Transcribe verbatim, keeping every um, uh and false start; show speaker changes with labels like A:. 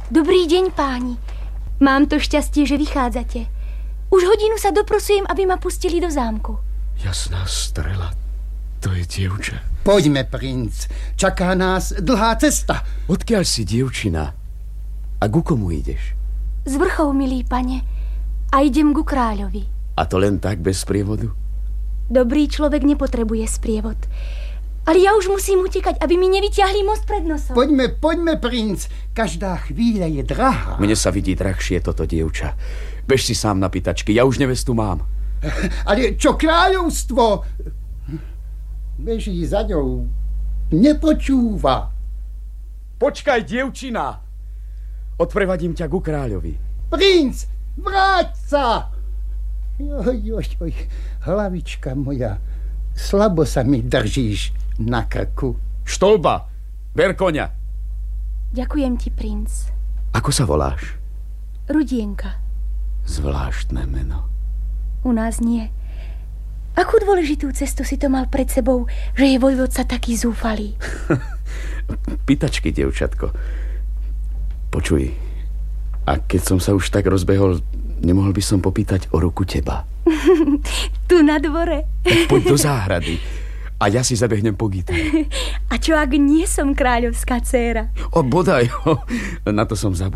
A: Dobrý deň, páni. Mám to šťastie, že vychádzate. Už hodinu sa doprosujem, aby ma pustili do zámku.
B: Jasná strela, to je dievča.
C: Poďme, princ. Čaká nás dlhá cesta.
B: Odkiaľ si, dievčina? A ku komu ideš?
A: Z vrchov, milý pane. A idem ku kráľovi.
B: A to len tak, bez sprievodu?
A: Dobrý človek nepotrebuje sprievod. Ale ja už musím utekať, aby mi nevyťahli most pred nosom.
C: Poďme, poďme, princ. Každá chvíľa je drahá.
B: Mne sa vidí drahšie toto dievča. Bež si sám na pýtačky, ja už nevestu mám.
C: Ale čo kráľovstvo? Beží za ňou. Nepočúva.
B: Počkaj, dievčina. Odprevadím ťa ku kráľovi.
C: Princ, vráť sa! Joj, joj, joj, hlavička moja. Slabo sa mi držíš na krku.
B: Štolba, ber koňa.
A: Ďakujem ti, princ.
B: Ako sa voláš?
A: Rudienka.
B: Zvláštne meno.
A: U nás nie. Akú dôležitú cestu si to mal pred sebou, že je vojvodca taký zúfalý?
B: Pýtačky, dievčatko. Počuj, a keď som sa už tak rozbehol, nemohol by som popýtať o ruku teba?
A: Tu na dvore.
B: Tak poď do záhrady a ja si zabehnem po gitaru.
A: A čo ak nie som kráľovská dcéra?
B: O, bodaj, na to som zabudol.